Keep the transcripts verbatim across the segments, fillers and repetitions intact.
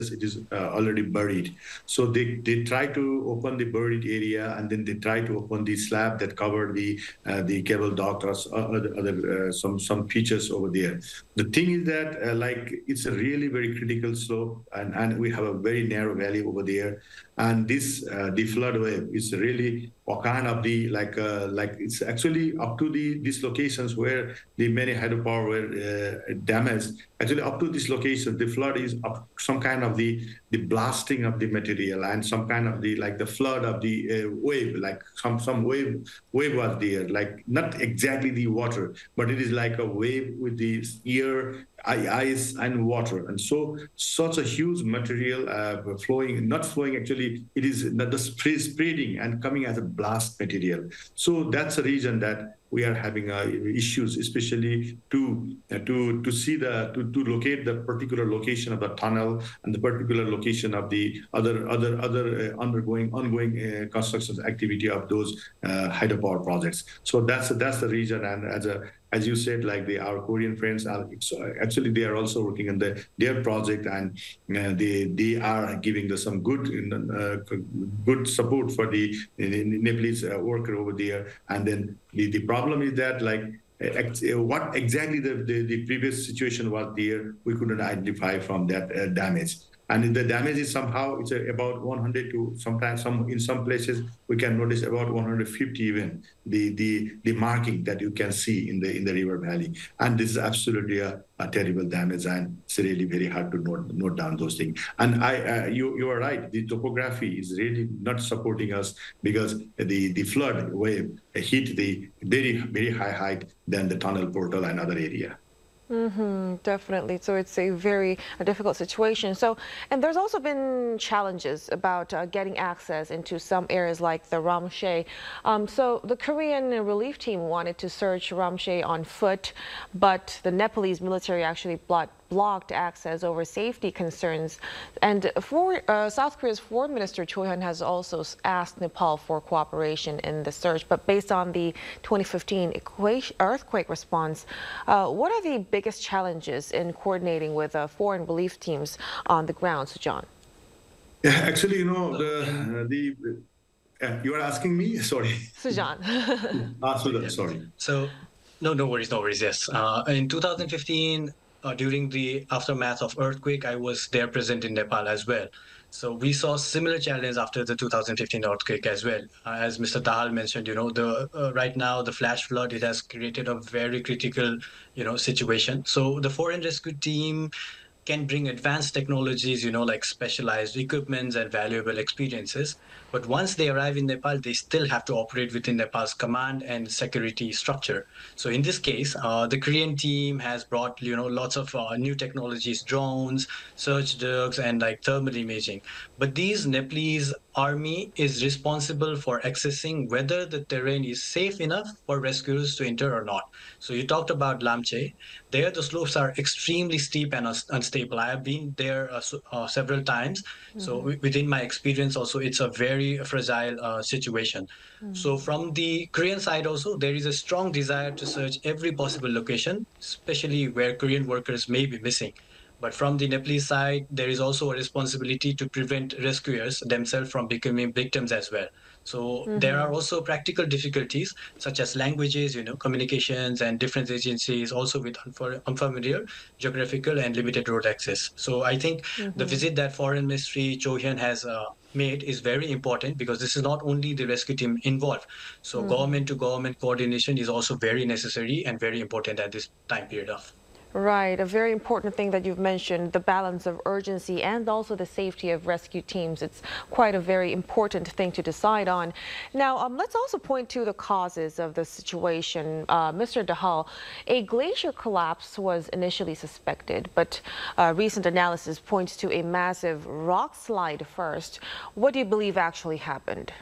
it is uh, already buried. So they, they try to open the buried area, and then they try to open the slab that covered the uh, the cable duct or other, other uh, some some features over there. The thing is that uh, like it's a really very critical slope, and, and we have a very narrow valley over there. And this uh, the flood wave is really kind of the like uh, like it's actually up to the these locations where the many hydropower were uh, damaged. Actually, up to this location, the flood is up some kind of the the blasting of the material and some kind of the like the flood of the uh, wave, like some some wave wave was there, like not exactly the water, but it is like a wave with the air, ice, and water. And so such a huge material uh, flowing, not flowing actually, it is not the spreading and coming as a blast material. So that's a region that we are having uh, issues, especially to uh, to to see the to, to locate the particular location of the tunnel and the particular location of the other other other uh, undergoing ongoing uh, construction activity of those uh, hydropower projects. So that's that's the region. And as a as you said, like the our Korean friends are actually they are also working on the their project, and uh, they they are giving the, some good uh, good support for the, the Nepalese uh, worker over there. And then the, the problem is that like uh, what exactly the, the the previous situation was there, we couldn't identify from that uh, damage. And the damage is somehow it's about one hundred to sometimes some in some places we can notice about one hundred fifty even the the the marking that you can see in the in the river valley. And this is absolutely a, a terrible damage, and it's really very hard to note note down those things. And I uh, you you are right, the topography is really not supporting us, because the the flood wave hit the very very high height than the tunnel portal and other area. Mm-hmm, definitely. So it's a very a difficult situation. So, and there's also been challenges about uh, getting access into some areas like the Ramche. Um, so the Korean relief team wanted to search Ramche on foot, but the Nepalese military actually blocked blocked access over safety concerns. And for, uh, South Korea's foreign minister Cho Hyun has also asked Nepal for cooperation in the search. But based on the twenty fifteen earthquake response, uh, what are the biggest challenges in coordinating with uh, foreign relief teams on the ground, Sujan? Yeah, actually, you know, the uh, the uh, you are asking me. Sorry, Sujan. ah, Sujan, sorry. So, no, no worries, no worries. Yes, uh, in two thousand fifteen. Uh, during the aftermath of earthquake, I was there present in Nepal as well. So we saw similar challenge after the two thousand fifteen earthquake as well. Uh, as Mister Dahal mentioned, you know, the uh, right now the flash flood, it has created a very critical, you know, situation. So the foreign rescue team can bring advanced technologies, you know, like specialized equipments and valuable experiences. But once they arrive in Nepal, they still have to operate within Nepal's command and security structure. So in this case, uh, the Korean team has brought, you know, lots of uh, new technologies, drones, search dogs, and like thermal imaging. But these Nepalese army is responsible for accessing whether the terrain is safe enough for rescuers to enter or not. So you talked about Lamche. There, the slopes are extremely steep and unstable. I have been there uh, uh, several times. Mm-hmm. So within my experience also, it's a very fragile uh, situation. Mm-hmm. So from the Korean side also, there is a strong desire to search every possible location, especially where Korean workers may be missing. But from the Nepalese side, there is also a responsibility to prevent rescuers themselves from becoming victims as well. So mm-hmm. there are also practical difficulties such as languages, you know, communications, and different agencies also with unfamiliar geographical and limited road access. So I think mm-hmm. the visit that Foreign Ministry Cho Hyun has uh, made is very important, because this is not only the rescue team involved. So mm-hmm. government to government coordination is also very necessary and very important at this time period of. Right, a very important thing that you've mentioned, the balance of urgency and also the safety of rescue teams. It's quite a very important thing to decide on. Now, um, let's also point to the causes of the situation. Uh, Mister Dahal, a glacier collapse was initially suspected, but uh, recent analysis points to a massive rock slide first. What do you believe actually happened?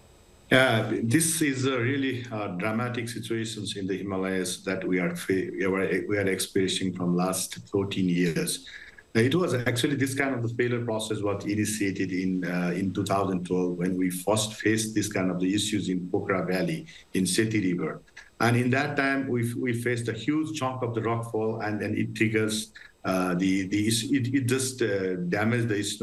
Uh, this is a really uh, dramatic situations in the Himalayas that we are we are, we are experiencing from last fourteen years. It was actually this kind of the failure process was initiated in uh, in two thousand twelve when we first faced this kind of the issues in Pokhara Valley in Seti River. And in that time, we we faced a huge chunk of the rockfall, and then it triggers uh, the the it, it just uh, damaged the